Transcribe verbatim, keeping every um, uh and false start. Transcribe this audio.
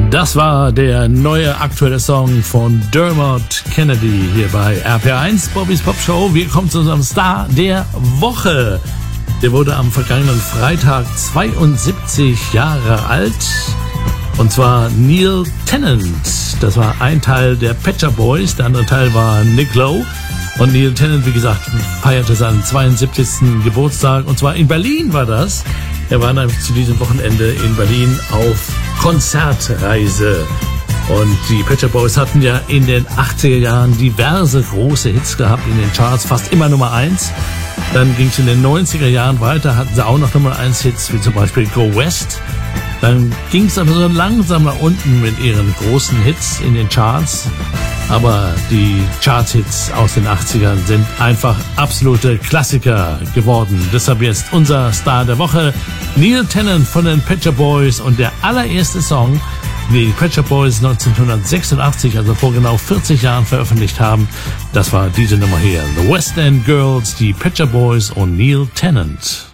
Das war der neue aktuelle Song von Dermot Kennedy hier bei R P R eins, Bobbys Pop Show. Wir kommen zu unserem Star der Woche. Der wurde am vergangenen Freitag zweiundsiebzig Jahre alt. Und zwar Neil Tennant. Das war ein Teil der Pet Shop Boys, der andere Teil war Nick Lowe. Und Neil Tennant, wie gesagt, feierte seinen zweiundsiebzigsten Geburtstag. Und zwar in Berlin war das. Er war nämlich zu diesem Wochenende in Berlin auf Konzertreise. Und die Pet Shop Boys hatten ja in den achtziger Jahren diverse große Hits gehabt in den Charts, fast immer Nummer eins. Dann ging es in den neunziger Jahren weiter, hatten sie auch noch Nummer eins Hits, wie zum Beispiel Go West. Dann ging es aber so langsam nach unten mit ihren großen Hits in den Charts. Aber die Charts-Hits aus den achtzigern sind einfach absolute Klassiker geworden. Deshalb jetzt unser Star der Woche, Neil Tennant von den Pet Shop Boys. Und der allererste Song, den die Pet Shop Boys neunzehnhundertsechsundachtzig, also vor genau vierzig Jahren veröffentlicht haben, das war diese Nummer hier. The West End Girls, die Pet Shop Boys und Neil Tennant.